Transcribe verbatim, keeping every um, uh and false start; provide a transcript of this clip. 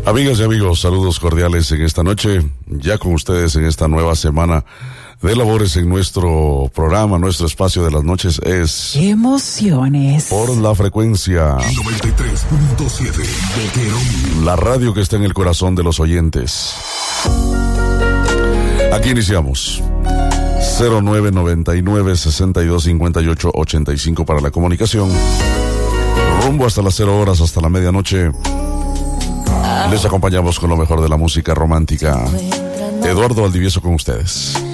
Amigas y amigos, saludos cordiales en esta noche, ya con ustedes en esta nueva semana de labores en nuestro programa. Nuestro espacio de las noches es Emociones por la frecuencia noventa y tres punto siete, la radio que está en el corazón de los oyentes. Aquí iniciamos. cero nueve noventa y nueve, sesenta y dos, cincuenta y ocho, ochenta y cinco para la comunicación. Rumbo hasta las cero horas, hasta la medianoche. Les acompañamos con lo mejor de la música romántica. Eduardo Valdivieso con ustedes.